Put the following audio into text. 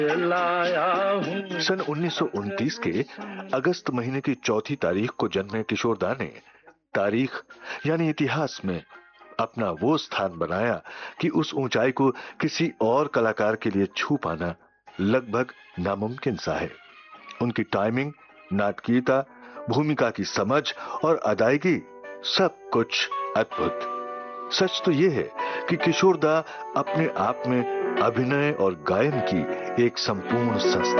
लाया हूँ। सन 1929 के अगस्त महीने की 4 तारीख को जन्मे किशोरदा ने तारीख यानी इतिहास में अपना वो स्थान बनाया कि उस ऊंचाई को किसी और कलाकार के लिए छू पाना लगभग नामुमकिन सा है। उनकी टाइमिंग, नाटकीयता, भूमिका की समझ और अदायगी सब कुछ अद्भुत। सच तो यह है कि किशोरदा अपने आप में अभिनय और गायन की एक संपूर्ण संस्था